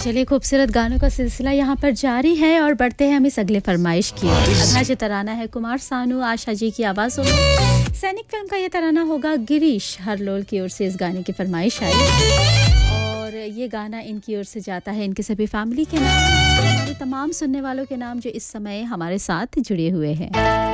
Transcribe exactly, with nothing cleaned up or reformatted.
चलिए खूबसूरत गानों का सिलसिला यहाँ पर जारी है और बढ़ते हैं हम इस अगले फरमाइश की ओर। अगला जो तराना है कुमार सानू आशा जी की आवाज़ों में सैनिक फिल्म का ये तराना होगा गिरीश हरलोल की ओर से इस गाने की फरमाइश आई और ये गाना इनकी ओर से जाता है इनके सभी फैमिली के नाम, हमारे तमाम सुनने वालों के नाम जो इस समय हमारे साथ जुड़े हुए हैं।